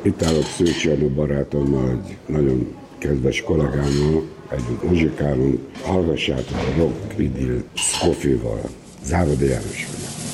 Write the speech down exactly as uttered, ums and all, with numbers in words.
Itt állok Szőcs Jenő barátommal, egy nagyon kedves kollégámmal, együtt muzsikálunk. Hallgassátok a Rock Idyll Scofival. Zárodi János vagyok.